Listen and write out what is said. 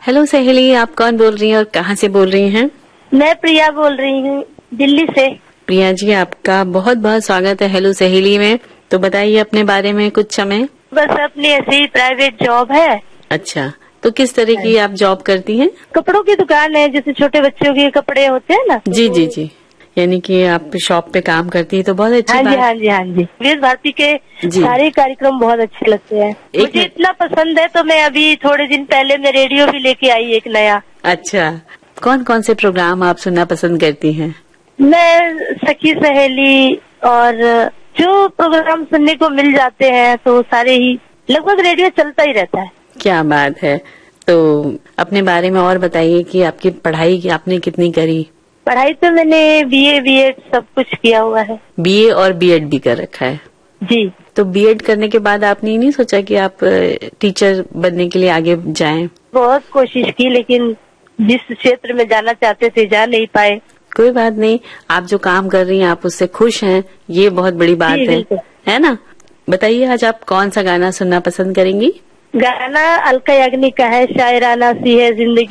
Hello सहेली, आप कौन बोल रही हैं और कहाँ से बोल रही हैं? मैं प्रिया बोल रही हूँ, दिल्ली से। प्रिया जी, आपका बहुत बहुत स्वागत है हेलो सहेली में। तो बताइए अपने बारे में कुछ समय। बस अपनी ऐसी ही प्राइवेट जॉब है। अच्छा, तो किस तरह की आप जॉब करती हैं? कपड़ों की दुकान है, जैसे छोटे बच्चों के कपड़े होते हैं ना। जी जी जी, यानी कि आप शॉप पे काम करती है तो बहुत अच्छी हाँ जी, बात। हाँ जी, हाँ जी। विविध भारती के जी। सारे कार्यक्रम बहुत अच्छे लगते हैं। मुझे इतना पसंद है तो मैं अभी थोड़े दिन पहले मैं रेडियो भी लेके आई एक नया। अच्छा, कौन कौन से प्रोग्राम आप सुनना पसंद करती हैं? मैं सखी सहेली और जो प्रोग्राम सुनने को मिल जाते हैं तो सारे ही, लगभग रेडियो चलता ही रहता है। क्या बात है। तो अपने बारे में और बताइए कि आपकी पढ़ाई आपने कितनी करी? पढ़ाई तो मैंने बीए बीएड सब कुछ किया हुआ है। बीए और बीएड भी कर रखा है? जी। तो बीएड करने के बाद आपने ये नहीं सोचा कि आप टीचर बनने के लिए आगे जाएं? बहुत कोशिश की, लेकिन जिस क्षेत्र में जाना चाहते थे जा नहीं पाए। कोई बात नहीं, आप जो काम कर रही हैं आप उससे खुश हैं, ये बहुत बड़ी बात है ना? बताइए आज आप कौन सा गाना सुनना पसंद करेंगी? गाना अलका याग्निक का है, शायराना सी है जिंदगी।